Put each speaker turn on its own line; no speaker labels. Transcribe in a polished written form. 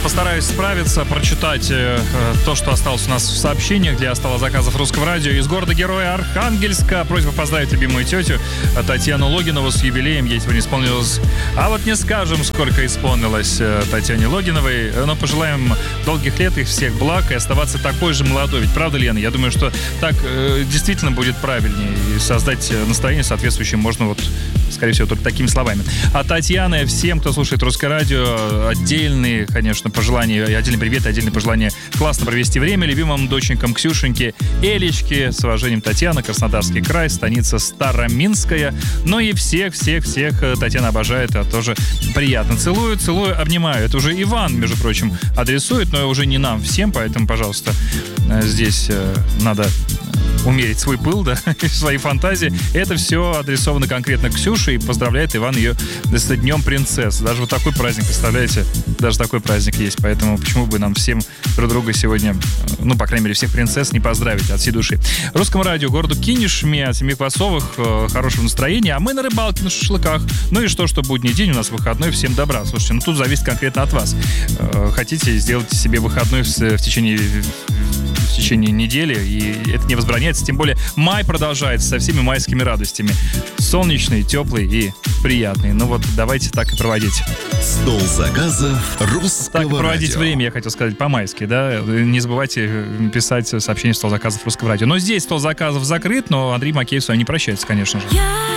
Постараюсь справиться, прочитать то, что осталось у нас в сообщениях для стола заказов Русского радио. Из города-героя Архангельска просьба поздравить любимую тетю Татьяну Логинову с юбилеем. Ей сегодня исполнилось... А вот не скажем, сколько исполнилось Татьяне Логиновой, но пожелаем долгих лет, их всех благ и оставаться такой же молодой. Ведь правда, Лена? Я думаю, что так действительно будет правильнее. И создать настроение соответствующее можно вот, скорее всего, только такими словами. А Татьяна, всем, кто слушает Русское радио, отдельные, конечно, пожелания, отдельный привет, отдельные пожелания классно провести время любимым доченькам Ксюшеньке, Элечке, с уважением, Татьяна, Краснодарский край, станица Староминская. Ну и всех Татьяна обожает, а тоже приятно. Целую, обнимаю. Это уже Иван, между прочим, адресует, но уже не нам всем, поэтому, пожалуйста, здесь надо умерить свой пыл, да, свои фантазии. Это все адресовано конкретно Ксюше, и поздравляет Иван ее с Днем принцессы. Даже вот такой праздник, представляете? Даже такой праздник есть, поэтому почему бы нам всем друг друга сегодня, ну, по крайней мере, всех принцесс не поздравить от всей души. Русскому радио, городу Кинешме, от семьи Квасовых, хорошего настроения, а мы на рыбалке, на шашлыках. Ну и что будний день, у нас выходной, всем добра. Слушайте, ну тут зависит конкретно от вас. Хотите, сделайте себе выходной в течение недели, и это не возбраняется, тем более май продолжается со всеми майскими радостями. Солнечный, теплый и приятный. Ну вот, давайте так и проводить.
Стол заказов Русского радио.
Так проводить время, я хотел сказать, по-майски, да. Не забывайте писать сообщение в стол заказов Русского радио. Но здесь стол заказов закрыт, но Андрей Макеев с вами не прощается, конечно же.